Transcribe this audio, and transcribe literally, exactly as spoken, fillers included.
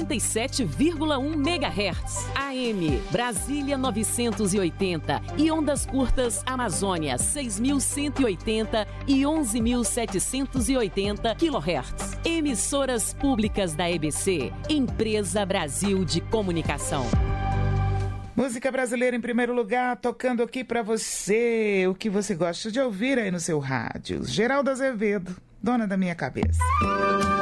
noventa e sete vírgula um megahertz. A M, Brasília novecentos e oitenta e ondas curtas Amazônia seis mil cento e oitenta e onze mil setecentos e oitenta quilohertz. Emissoras públicas da E B C, Empresa Brasil de Comunicação. Música brasileira em primeiro lugar, tocando aqui pra você, o que você gosta de ouvir aí no seu rádio. Geraldo Azevedo, Dona da Minha Cabeça.